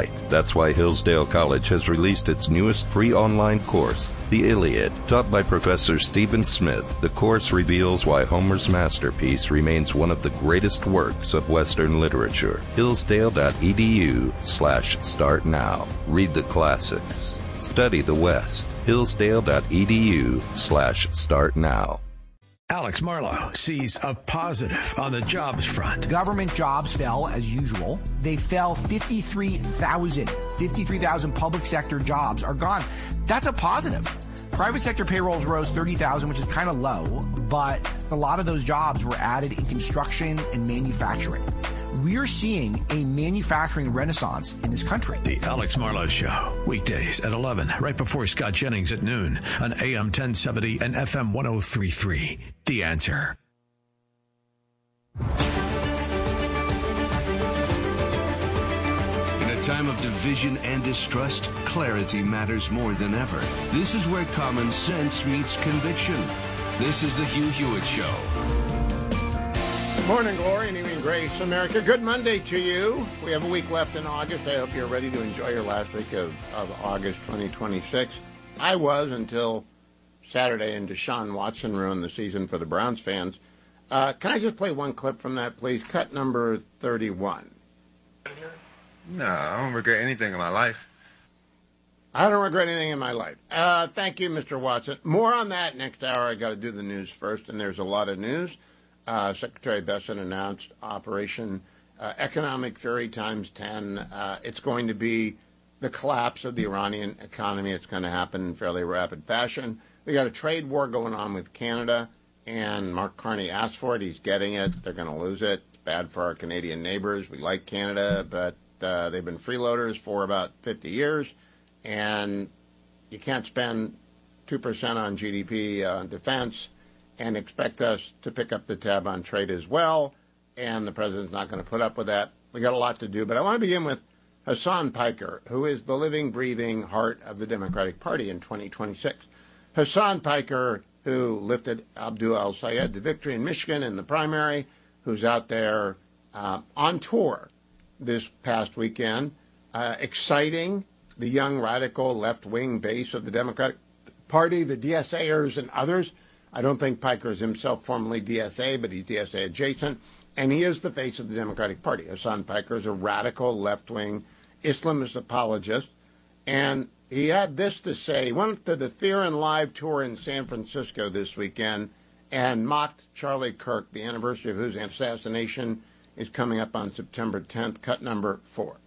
right. That's why Hillsdale College has released its newest free online course, The Iliad. Taught by Professor Stephen Smith, the course reveals why Homer's masterpiece remains one of the greatest works of Western literature. Hillsdale.edu/start now. Read the classics. Study the West. Hillsdale.edu/start now. Alex Marlow sees a positive on the jobs front. Government jobs fell as usual. They fell 53,000. 53,000 public sector jobs are gone. That's a positive. Private sector payrolls rose 30,000, which is kind of low, but a lot of those jobs were added in construction and manufacturing. We're seeing a manufacturing renaissance in this country. The Alex Marlow Show, weekdays at 11, right before Scott Jennings at noon on AM 1070 and FM 1033. The Answer. In a time of division and distrust, clarity matters more than ever. This is where common sense meets conviction. This is the Hugh Hewitt Show. Morning, glory, and evening grace, America. Good Monday to you. We have a week left in August. I hope you're ready to enjoy your last week of August 2026. I was until Saturday, and Deshaun Watson ruined the season for the Browns fans. Can I just play one clip from that, please? Cut number 31. No, I don't regret anything in my life. I don't regret anything in my life. Thank you, Mr. Watson. More on that next hour. I got to do the news first, and there's a lot of news. Secretary Bessent announced Operation Economic Fury times 10. It's going to be the collapse of the Iranian economy. It's going to happen in fairly rapid fashion. We got a trade war going on with Canada, and Mark Carney asked for it. He's getting it. They're going to lose it. It's bad for our Canadian neighbors. We like Canada, but they've been freeloaders for about 50 years, and you can't spend 2% on GDP on defense and expect us to pick up the tab on trade as well, and the president's not going to put up with that. We got a lot to do, but I want to begin with Hasan Piker, who is the living, breathing heart of the Democratic Party in 2026. Hasan Piker, who lifted Abdul al-Sayed to victory in Michigan in the primary, who's out there on tour this past weekend, exciting the young radical left-wing base of the Democratic Party, the DSAers and others. I don't think Piker is himself formally DSA, but he's DSA adjacent, and he is the face of the Democratic Party. Hasan Piker is a radical left-wing Islamist apologist, and he had this to say. He went to the Fear and Live tour in San Francisco this weekend and mocked Charlie Kirk, the anniversary of whose assassination is coming up on September 10th, cut number 4.